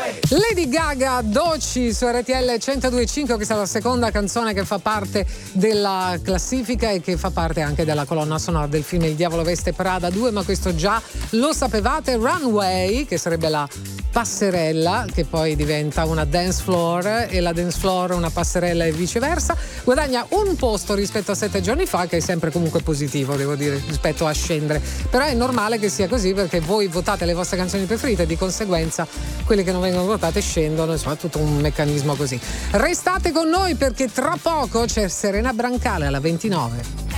Lady Gaga, Doci su RTL 102.5, questa è la seconda canzone che fa parte della classifica e che fa parte anche della colonna sonora del film Il Diavolo Veste Prada 2, ma questo già lo sapevate. Runway, che sarebbe la passerella, che poi diventa una dance floor, e la dance floor una passerella e viceversa, guadagna un posto rispetto a 7 giorni fa, che è sempre comunque positivo, devo dire, rispetto a scendere. Però è normale che sia così, perché voi votate le vostre canzoni preferite e di conseguenza quelle che non vengono votate scendono, insomma tutto un meccanismo così. Restate con noi perché tra poco c'è Serena Brancale alla 29.